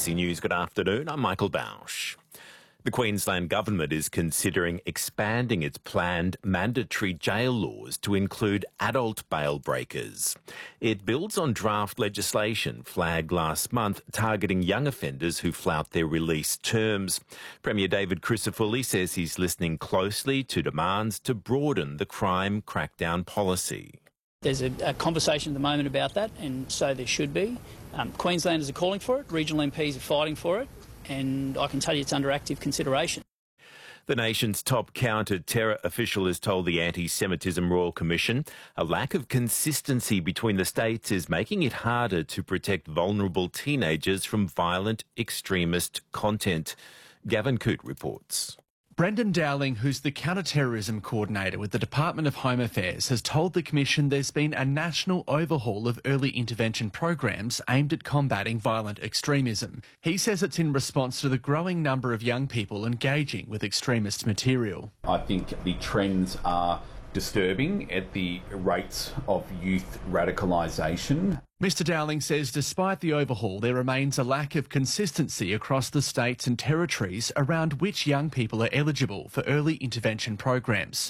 ABC News, good afternoon. I'm Michael Bausch. The Queensland Government is considering expanding its planned mandatory jail laws to include adult bail breakers. It builds on draft legislation flagged last month targeting young offenders who flout their release terms. Premier David Crisafulli says he's listening closely to demands to broaden the crime crackdown policy. There's a conversation at the moment about that, and so there should be. Queenslanders are calling for it, regional MPs are fighting for it, and I can tell you it's under active consideration. The nation's top counter-terror official has told the Anti-Semitism Royal Commission a lack of consistency between the states is making it harder to protect vulnerable teenagers from violent extremist content. Gavin Coote reports. Brendan Dowling, who's the counter-terrorism coordinator with the Department of Home Affairs, has told the Commission there's been a national overhaul of early intervention programs aimed at combating violent extremism. He says it's in response to the growing number of young people engaging with extremist material. I think the trends are disturbing at the rates of youth radicalisation. Mr Dowling says despite the overhaul, there remains a lack of consistency across the states and territories around which young people are eligible for early intervention programs.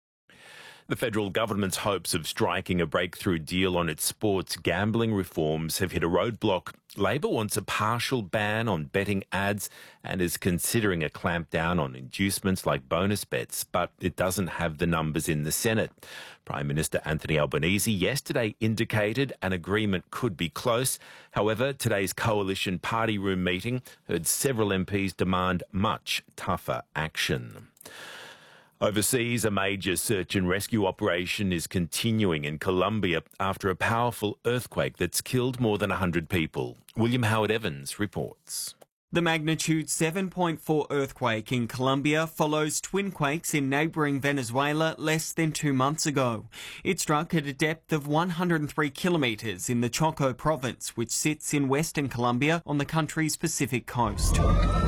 The federal government's hopes of striking a breakthrough deal on its sports gambling reforms have hit a roadblock. Labor wants a partial ban on betting ads and is considering a clampdown on inducements like bonus bets, but it doesn't have the numbers in the Senate. Prime Minister Anthony Albanese yesterday indicated an agreement could be close. However, today's coalition party room meeting heard several MPs demand much tougher action. Overseas, a major search and rescue operation is continuing in Colombia after a powerful earthquake that's killed more than 100 people. William Howard Evans reports. The magnitude 7.4 earthquake in Colombia follows twin quakes in neighbouring Venezuela less than 2 months ago. It struck at a depth of 103 kilometres in the Choco province, which sits in western Colombia on the country's Pacific coast.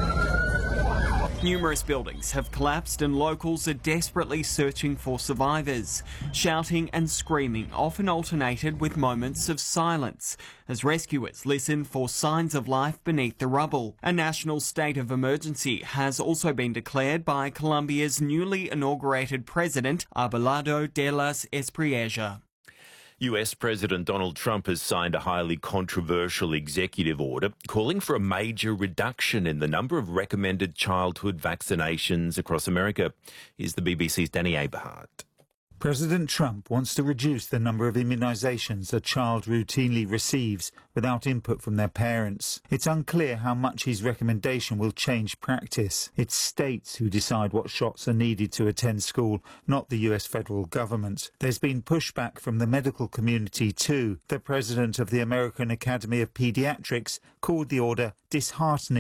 Numerous buildings have collapsed and locals are desperately searching for survivors. Shouting and screaming often alternated with moments of silence as rescuers listen for signs of life beneath the rubble. A national state of emergency has also been declared by Colombia's newly inaugurated president, Abelardo de las Espriella. US President Donald Trump has signed a highly controversial executive order calling for a major reduction in the number of recommended childhood vaccinations across America. Here's the BBC's Danny Aberhart. President Trump wants to reduce the number of immunisations a child routinely receives without input from their parents. It's unclear how much his recommendation will change practice. It's states who decide what shots are needed to attend school, not the US federal government. There's been pushback from the medical community too. The president of the American Academy of Pediatrics called the order disheartening.